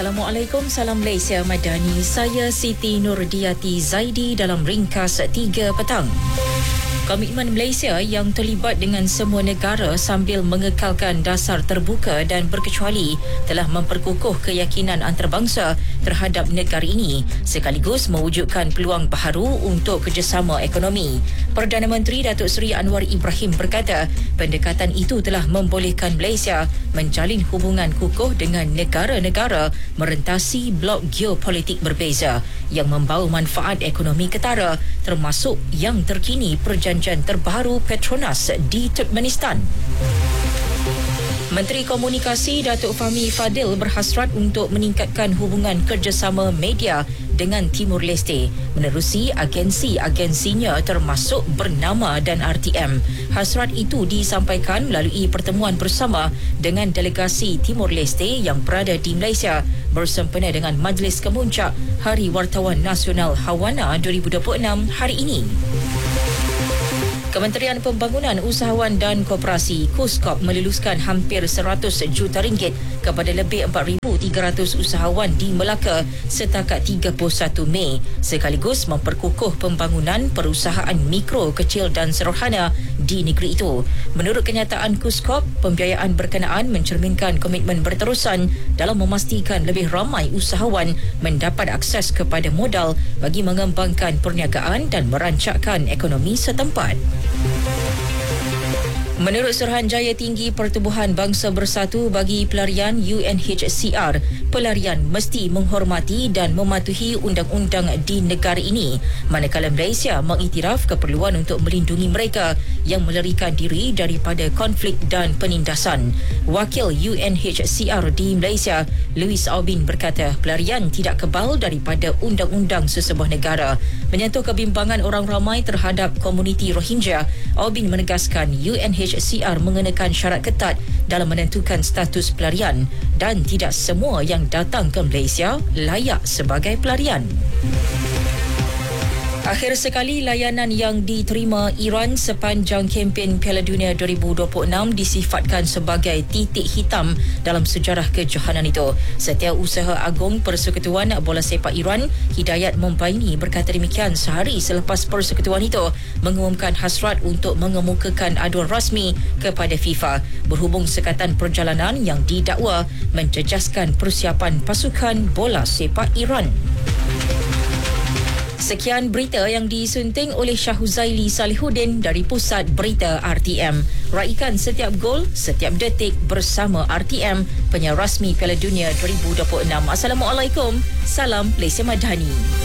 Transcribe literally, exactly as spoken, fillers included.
Assalamualaikum, salam Malaysia Madani. Saya Siti Nurdiati Zaidi dalam ringkas tiga petang. Komitmen Malaysia yang terlibat dengan semua negara sambil mengekalkan dasar terbuka dan berkecuali telah memperkukuh keyakinan antarabangsa terhadap negara ini sekaligus mewujudkan peluang baharu untuk kerjasama ekonomi. Perdana Menteri Datuk Seri Anwar Ibrahim berkata, pendekatan itu telah membolehkan Malaysia menjalin hubungan kukuh dengan negara-negara merentasi blok geopolitik berbeza yang membawa manfaat ekonomi ketara termasuk yang terkini perjanjian terbaru Petronas di Turkmenistan. Menteri Komunikasi Datuk Fahmi Fadil berhasrat untuk meningkatkan hubungan kerjasama media dengan Timur Leste menerusi agensi-agensinya termasuk Bernama dan R T M. Hasrat itu disampaikan melalui pertemuan bersama dengan delegasi Timur Leste yang berada di Malaysia bersempena dengan Majlis Kemuncak Hari Wartawan Nasional Hawana dua ribu dua puluh enam hari ini. Kementerian Pembangunan Usahawan dan Koperasi KUSKOP meluluskan hampir seratus juta ringgit kepada lebih empat ribu tiga ratus usahawan di Melaka setakat tiga puluh satu Mei sekaligus memperkukuh pembangunan perusahaan mikro, kecil dan sederhana di negeri itu. Menurut kenyataan KUSKOP, pembiayaan berkenaan mencerminkan komitmen berterusan dalam memastikan lebih ramai usahawan mendapat akses kepada modal bagi mengembangkan perniagaan dan merancakkan ekonomi setempat. Menurut Suruhanjaya Tinggi Pertubuhan Bangsa Bersatu bagi pelarian U N H C R, pelarian mesti menghormati dan mematuhi undang-undang di negara ini, manakala Malaysia mengiktiraf keperluan untuk melindungi mereka yang melarikan diri daripada konflik dan penindasan. Wakil U N H C R di Malaysia, Louis Aubin berkata, pelarian tidak kebal daripada undang-undang sesebuah negara. Menyentuh kebimbangan orang ramai terhadap komuniti Rohingya, Aubin menegaskan U N H C R mengenakan syarat ketat dalam menentukan status pelarian dan tidak semua yang datang ke Malaysia layak sebagai pelarian. Akhir sekali, layanan yang diterima Iran sepanjang kempen Piala Dunia dua ribu dua puluh enam disifatkan sebagai titik hitam dalam sejarah kejohanan itu. Setiausaha Agung Persekutuan Bola Sepak Iran, Hidayat Mombaini, berkata demikian sehari selepas persekutuan itu mengumumkan hasrat untuk mengemukakan aduan rasmi kepada FIFA berhubung sekatan perjalanan yang didakwa menjejaskan persiapan pasukan bola sepak Iran. Sekian berita yang disunting oleh Syahuzaili Salihuddin dari Pusat Berita R T M. Raikan setiap gol, setiap detik bersama R T M, penyiar rasmi Piala Dunia dua ribu dua puluh enam. Assalamualaikum, salam Malaysia Madani.